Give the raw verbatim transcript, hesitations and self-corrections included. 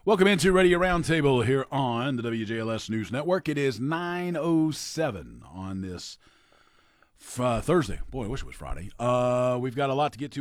Welcome into Radio Roundtable here on the W J L S News Network. It is nine oh seven on this uh, Thursday. Boy, I wish it was Friday. Uh, we've got a lot to get to.